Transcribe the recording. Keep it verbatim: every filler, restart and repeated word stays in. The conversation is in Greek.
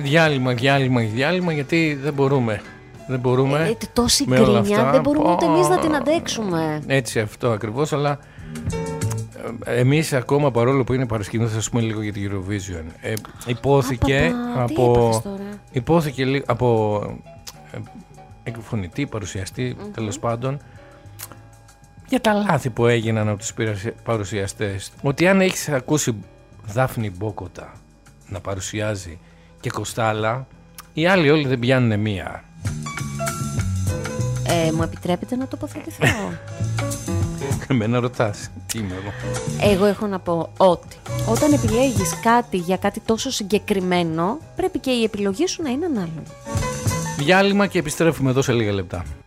Διάλειμμα, διάλειμμα, διάλειμμα, γιατί δεν μπορούμε. Δεν μπορούμε. Ε, τόση γκρίνια δεν μπορούμε ούτε εμείς να την αντέξουμε. Έτσι, αυτό ακριβώς, αλλά εμείς ακόμα, παρόλο που είναι Παρασκευή, θα σας πούμε λίγο για την Eurovision. Ε, υπόθηκε Απαπα, από, υπόθηκε λίγο από ε, εκφωνητή, παρουσιαστή, mm-hmm. τέλος πάντων, για τα λάθη που έγιναν από τους παρουσιαστές. Ότι αν έχεις ακούσει Δάφνη Μπόκοτα να παρουσιάζει και Κοστάλα, οι άλλοι όλοι δεν πιάνουν μία. Ε, μου επιτρέπετε να τοποθετηθώ? Εμένα ρωτάς, τι είμαι εγώ. Εγώ έχω να πω ότι όταν επιλέγεις κάτι για κάτι τόσο συγκεκριμένο, πρέπει και η επιλογή σου να είναι ανάλογη. Διάλειμμα και επιστρέφουμε εδώ σε λίγα λεπτά.